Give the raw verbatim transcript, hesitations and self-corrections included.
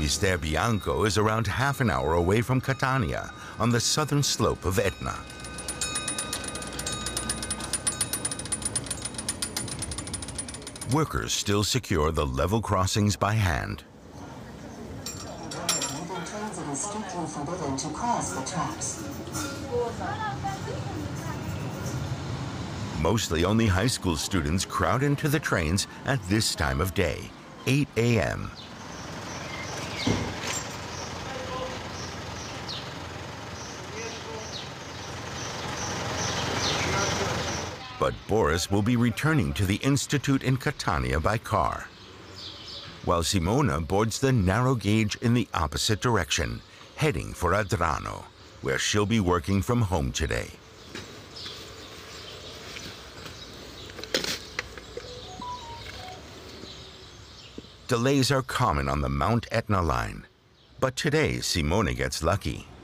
Pister Bianco is around half an hour away from Catania, on the southern slope of Etna. Workers still secure the level crossings by hand. It is strictly forbidden to cross the tracks. Mostly only high school students crowd into the trains at this time of day, eight A M But Boris will be returning to the Institute in Catania by car, while Simona boards the narrow gauge in the opposite direction, heading for Adrano, where she'll be working from home today. Delays are common on the Mount Etna line, but today Simona gets lucky.